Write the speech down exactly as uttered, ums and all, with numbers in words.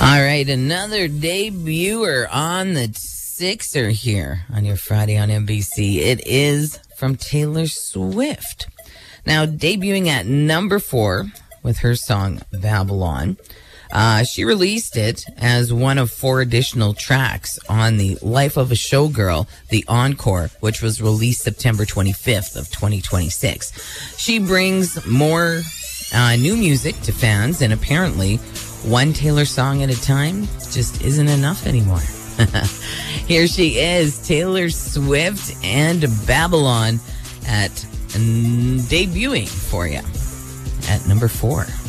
All right, another debuter on the Sixer here on your Friday on N B C. It is from Taylor Swift. Now, debuting at number four with her song Babylon. Uh, she released it as one of four additional tracks on the Life of a Showgirl, the Encore, which was released September twenty-fifth of twenty twenty-six. She brings more uh, new music to fans, and apparently one Taylor song at a time just isn't enough anymore. Here she is, Taylor Swift and Babylon, at mm, debuting for you at number four.